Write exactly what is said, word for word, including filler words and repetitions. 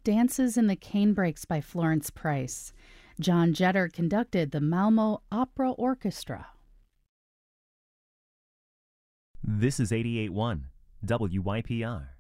Dances in the Canebrakes by Florence Price. John Jetter conducted the Malmo Opera Orchestra. This is eighty-eight point one W Y P R,